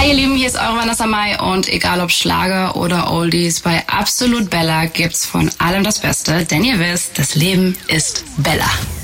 Hi ihr Lieben, hier ist eure Vanessa Mai und egal ob Schlager oder Oldies, bei Absolut Bella gibt's von allem das Beste, denn ihr wisst, das Leben ist Bella.